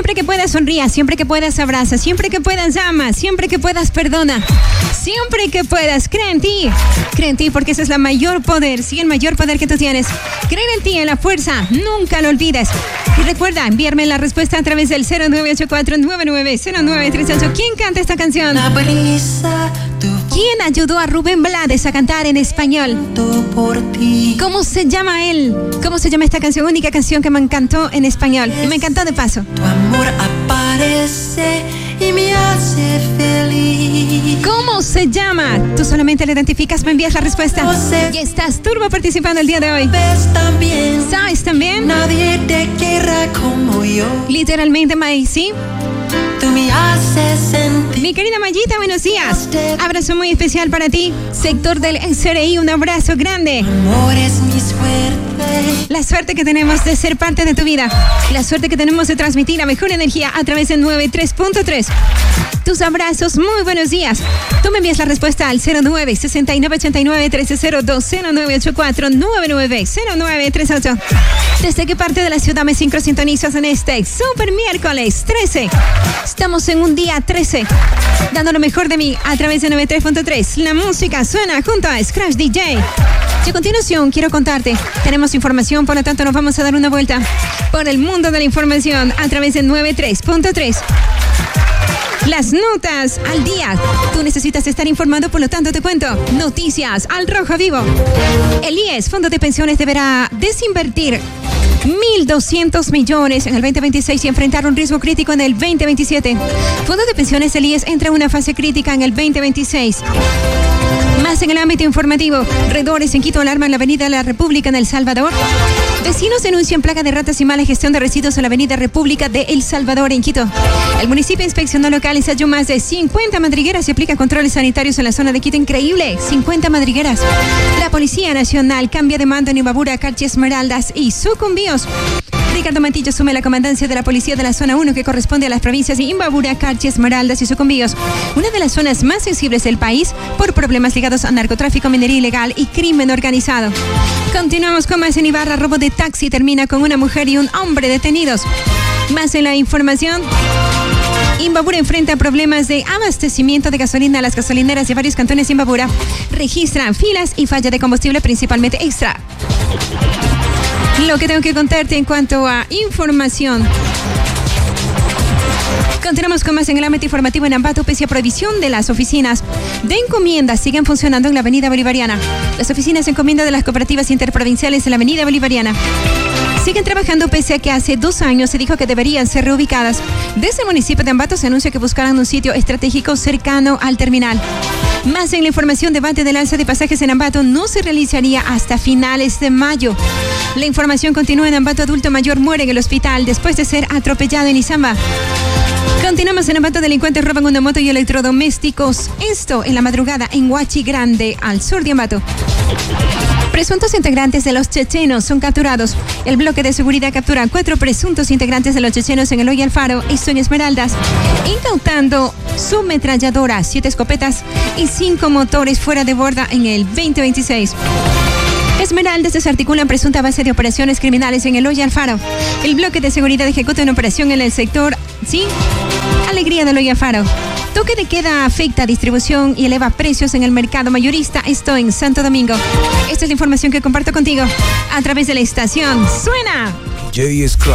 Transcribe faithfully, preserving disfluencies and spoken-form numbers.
Siempre que puedas sonría, siempre que puedas abraza, siempre que puedas ama, siempre que puedas perdona, siempre que puedas cree en ti, cree en ti porque ese es el mayor poder, sí, el mayor poder que tú tienes. Creer en ti, en la fuerza, nunca lo olvides. Y recuerda enviarme la respuesta a través del cero nueve ocho cuatro nueve nueve cero nueve tres ocho. ¿Quién canta esta canción? ¿Quién ayudó a Rubén Blades a cantar en español? ¿Cómo se llama él? ¿Cómo se llama esta canción? Única canción que me encantó en español. Y me encantó de paso. Tu amor aparece y me hace feliz. ¿Cómo se llama? Tú solamente le identificas, me envías la respuesta. Y estás turbo participando el día de hoy. ¿Sabes también? ¿Sabes también? Nadie te querrá como yo. Literalmente, May, ¿sí? Tú me haces sentir. Mi querida Mayita, buenos días. Abrazo muy especial para ti. Sector del S R I, un abrazo grande. Amor es mi suerte. La suerte que tenemos de ser parte de tu vida. La suerte que tenemos de transmitir la mejor energía a través de noventa y tres punto tres. Tus abrazos, muy buenos días. Tú me envías la respuesta al cero nueve seis nueve ocho nueve uno tres cero dos cero nueve ocho cuatro nueve nueve cero nueve tres ocho. ¿Desde qué parte de la ciudad me sincrosintonizas en este super miércoles trece? Estamos en un día trece, dando lo mejor de mí a través de noventa y tres punto tres. La música suena junto a Scratch D J. Y a continuación quiero contarte, tenemos información, por lo tanto nos vamos a dar una vuelta por el mundo de la información a través de noventa y tres punto tres. Las notas al día. Tú necesitas estar informado, por lo tanto te cuento. Noticias al rojo vivo. El I E S, Fondo de Pensiones, deberá desinvertir mil doscientos millones en el veinte veintiséis y enfrentar un riesgo crítico en el veinte veintisiete. Fondo de Pensiones del I E S entra en una fase crítica en el veinte veintiséis. Más en el ámbito informativo, redores en Quito alarman la Avenida de la República en El Salvador. Vecinos denuncian plaga de ratas y mala gestión de residuos en la Avenida República de El Salvador en Quito. El municipio inspeccionó locales, halló más de cincuenta madrigueras y aplica controles sanitarios en la zona de Quito. Increíble, cincuenta madrigueras. La Policía Nacional cambia de mando en Imbabura, Carchi, Esmeraldas y Sucumbíos. Ricardo Mantillo asume la comandancia de la Policía de la Zona uno, que corresponde a las provincias de Imbabura, Carchi, Esmeraldas y Sucumbíos, una de las zonas más sensibles del país por problemas ligados a narcotráfico, minería ilegal y crimen organizado. Continuamos con más en Ibarra. Robo de taxi termina con una mujer y un hombre detenidos. Más en la información. Imbabura enfrenta problemas de abastecimiento de gasolina. Las gasolineras de varios cantones de Imbabura registran filas y falla de combustible, principalmente extra. Lo que tengo que contarte en cuanto a información. Continuamos con más en el ámbito informativo en Ambato. Pese a prohibición de las oficinas de encomienda, siguen funcionando en la Avenida Bolivariana. Las oficinas de encomienda de las cooperativas interprovinciales en la Avenida Bolivariana siguen trabajando pese a que hace dos años se dijo que deberían ser reubicadas. Desde el municipio de Ambato se anuncia que buscarán un sitio estratégico cercano al terminal. Más en la información, debate del alza de pasajes en Ambato no se realizaría hasta finales de mayo. La información continúa en Ambato. Adulto mayor muere en el hospital después de ser atropellado en Izamba. Continuamos en Ambato. Delincuentes roban una moto y electrodomésticos. Esto en la madrugada en Huachi Grande, al sur de Ambato. Presuntos integrantes de los chechenos son capturados. El bloque de seguridad captura a cuatro presuntos integrantes de los chechenos en Eloy Alfaro, esto en Esmeraldas, incautando su ametralladora, siete escopetas y cinco motores fuera de borda en el veinte veintiséis. Esmeraldas desarticulan presunta base de operaciones criminales en Eloy Alfaro. El bloque de seguridad ejecuta una operación en el sector, sí, Alegría de Eloy Alfaro. Toque de queda afecta distribución y eleva precios en el mercado mayorista, esto en Santo Domingo. Esta es la información que comparto contigo a través de la estación Suena.